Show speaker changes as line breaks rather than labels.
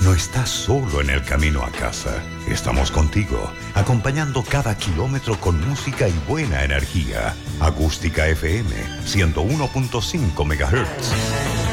No estás solo en el camino a casa. Estamos contigo, acompañando cada kilómetro con música y buena energía. Acústica FM 101.5 MHz.